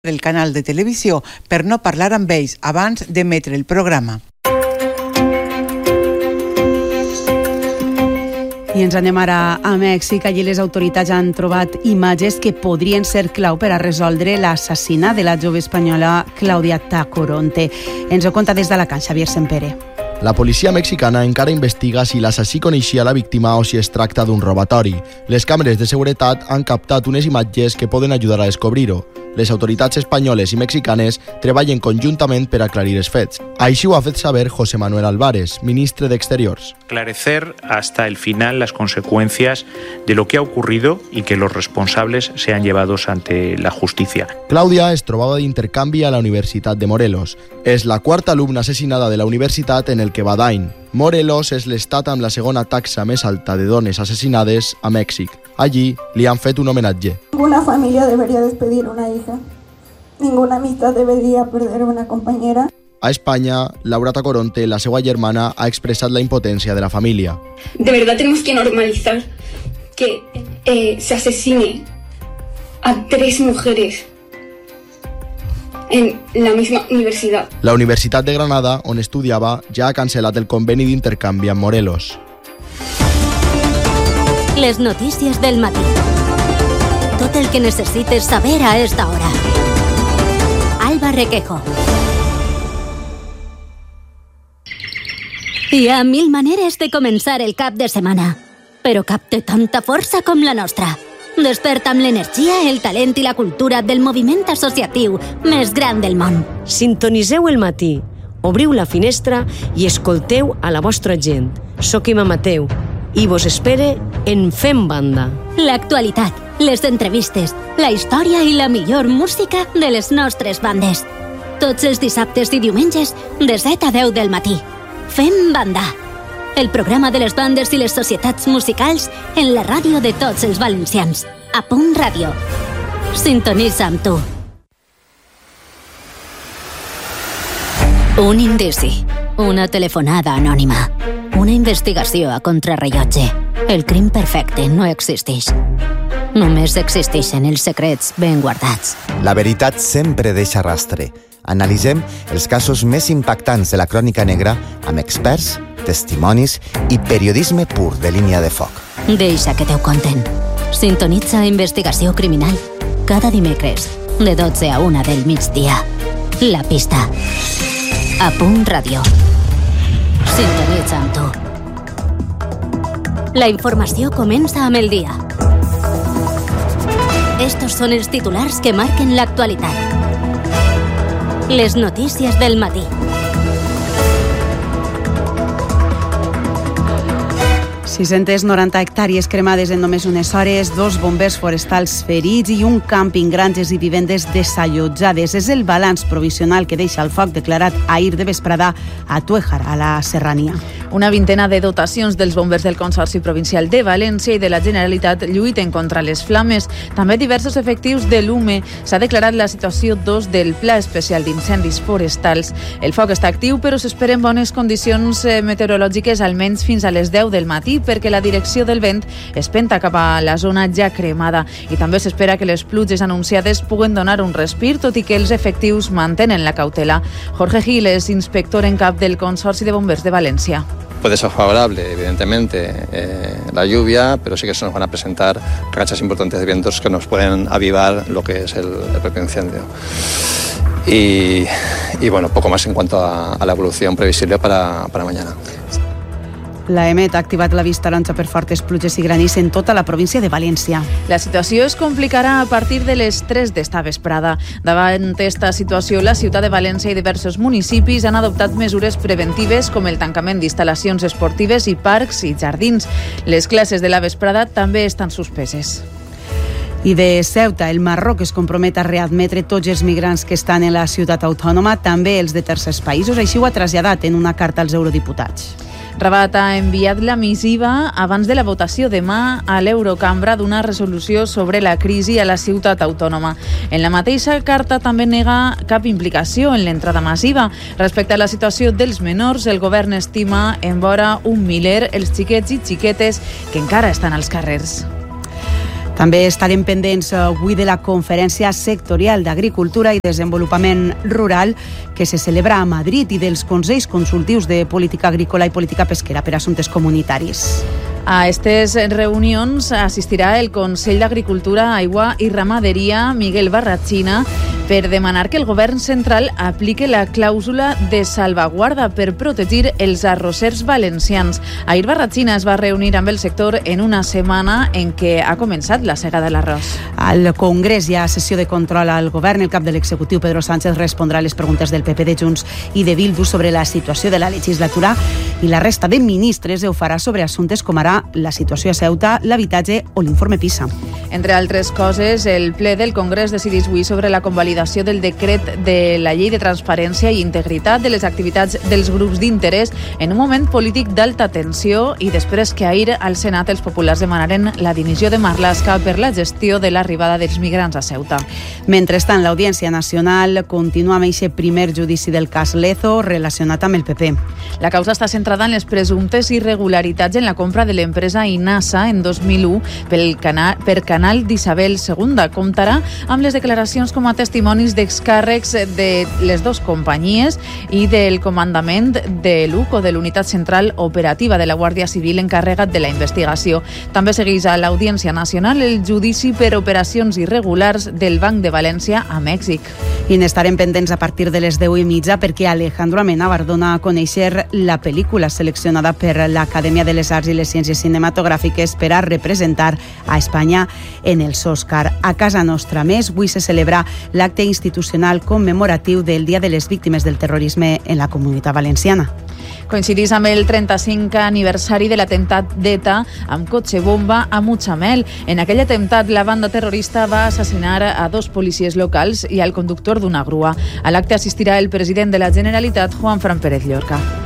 del canal de televisió per no parlar amb ells abans d'emetre el programa. I ens anem ara a Mèxic. Allí les autoritats han trobat imatges que podrien ser clau per a resoldre l'assassinat de la jove espanyola Claudia Tacoronte. Ens ho conta des d'Alacant, Xavier Sempere. La policia mexicana encara investiga si l'assassí coneixia la víctima o si es tracta d'un robatori. Les càmeres de seguretat han captat unes imatges que poden ajudar a descobrir-ho. Les autoritats espanyoles i mexicanes treballen conjuntament per aclarir els fets. Així ho ha fet saber José Manuel Álvarez, ministre d'Exteriors. Esclarecer hasta el final las consecuencias de lo que ha ocurrido y que los responsables sean llevados ante la justicia. Claudia es trobava d'intercanvi a la Universitat de Morelos. És la quarta alumna assassinada de la universitat en el que va d'any. Morelos és l'estat amb la segona taxa més alta de dones assassinades a Mèxic. Allí li han fet un homenatge. Ninguna familia debería despedir una hija. Ninguna amistad debería perder una compañera. A Espanya, Laura Tacoronte, la seva germana, ha expressat la impotència de la família. De verdad tenemos que normalizar que se asesine a 3 mujeres en la misma universidad. La Universitat de Granada, on estudiava, ja ha cancel·lat el conveni d'intercanvi amb Morelos. Les notícies del matí. Tot el que necessites saber a esta hora. Alba Requejo. Hi ha 1000 maneres de començar el cap de setmana, però cap té tanta força com la nostra. Desperta amb l'energia, el talent i la cultura del moviment associatiu més gran del món. Sintoniseu el matí, obriu la finestra i escolteu a la vostra gent. Soc Ima Mateu i vos espere en Fem Banda. L'actualitat, les entrevistes, la història i la millor música de les nostres bandes. Tots els dissabtes i diumenges de 7 a 10 del matí. Fem Banda. El programa de les bandes i les societats musicals en la ràdio de tots els valencians. A Punt Ràdio. Sintonitza amb tu. Un indici. Una telefonada anònima. Una investigació a contrarrellotge. El crim perfecte no existeix. Només existeixen els secrets ben guardats. La veritat sempre deixa rastre. Analitzem els casos més impactants de la crònica negra amb experts, testimonis i periodisme pur de línia de foc. Deixa que t'ho conten. Sintonitza Investigació Criminal cada dimecres de 12 a 1 del migdia. La pista. A Punt Ràdio. Sintonitza amb tu. La informació comença amb el dia. Estos són els titulars que marquen l'actualitat. Les notícies del matí. 690 hectàrees cremades en només unes hores, 2 bombers forestals ferits i un càmping, granges i vivendes desallotjades. És el balanç provisional que deixa el foc declarat ahir de vesprada a Tuéjar, a la Serrania. Una vintena de dotacions dels bombers del Consorci Provincial de València i de la Generalitat lluiten contra les flames. També diversos efectius de l'UME. S'ha declarat la situació 2 del Pla Especial d'Incendis Forestals. El foc està actiu, però s'esperen bones condicions meteorològiques almenys fins a les 10 del matí, perquè la direcció del vent es penta cap a la zona ja cremada i també s'espera que les pluges anunciades puguen donar un respir, tot i que els efectius mantenen la cautela. Jorge Gil és inspector en cap del Consorci de Bombers de València. Puede ser favorable, evidentemente, la lluvia, pero sí que se nos van a presentar rachas importantes de vientos que nos pueden avivar lo que es el propio incendio. Y bueno, poco más en cuanto a la evolución previsible para mañana. La EMET ha activat la vista taronja per fortes pluges i granís en tota la província de València. La situació es complicarà a partir de les 3 d'esta vesprada. Davant esta situació, la ciutat de València i diversos municipis han adoptat mesures preventives com el tancament d'instal·lacions esportives i parcs i jardins. Les classes de la vesprada també estan suspeses. I de Ceuta, el Marroc es compromet a readmetre tots els migrants que estan en la ciutat autònoma, també els de tercers països. Així ho ha traslladat en una carta als eurodiputats. Rabat ha enviat la missiva abans de la votació demà a l'Eurocambra d'una resolució sobre la crisi a la ciutat autònoma. En la mateixa carta també nega cap implicació en l'entrada massiva. Respecte a la situació dels menors, el govern estima en vora 1 miler els xiquets i xiquetes que encara estan als carrers. També estarem pendents avui de la Conferència Sectorial d'Agricultura i Desenvolupament Rural que se celebra a Madrid i dels Consells Consultius de Política Agrícola i Política Pesquera per Assumptes Comunitaris. A aquestes reunions assistirà el Consell d'Agricultura, Aigua i Ramaderia, Miguel Barratxina, per demanar que el govern central aplique la clàusula de salvaguarda per protegir els arrossers valencians. Ahir Barratxina es va reunir amb el sector en una setmana en què ha començat la sega de l'arròs. Al Congrés hi ha sessió de control al govern. El cap de l'executiu, Pedro Sánchez, respondrà a les preguntes del PP, de Junts i de Bildu sobre la situació de la legislatura i la resta de ministres ho farà sobre assumptes com ara la situació a Ceuta, l'habitatge o l'informe PISA. Entre altres coses, el ple del Congrés decidís avui sobre la convalidació del decret de la llei de transparència i integritat de les activitats dels grups d'interès en un moment polític d'alta tensió i després que ahir al Senat els populars demanaren la dimissió de Marlaska per la gestió de l'arribada dels migrants a Ceuta. Mentrestant, l'Audiència Nacional continua amb aquest primer judici del cas Lezo relacionat amb el PP. La causa està centrada en les presumptes irregularitats en la compra de l'empresa INASA en 2001 per Canal d'Isabel II. Comptarà amb les declaracions com a testimonis d'excàrrecs de les dues companyies i del comandament de l'UC o de l'Unitat Central Operativa de la Guàrdia Civil encarregat de la investigació. També segueix a l'Audiència Nacional el judici per operacions irregulars del Banc de València a Mèxic. I n'estarem pendents a partir de les 10:30 perquè Alejandro Amenábar dona a conèixer la pel·lícula seleccionada per l'Acadèmia de les Arts i les Ciències Cinematogràfiques per a representar a Espanya en els Òscar. A casa nostra, més, avui se celebra l'acte institucional commemoratiu del Dia de les Víctimes del Terrorisme en la Comunitat Valenciana. Coincidís amb el 35è aniversari de l'atemptat d'ETA amb cotxe bomba a Mutxamel. En aquell atemptat, la banda terrorista va assassinar a 2 policies locals i al conductor d'una grua. A l'acte assistirà el president de la Generalitat, Juan Fran Pérez Llorca.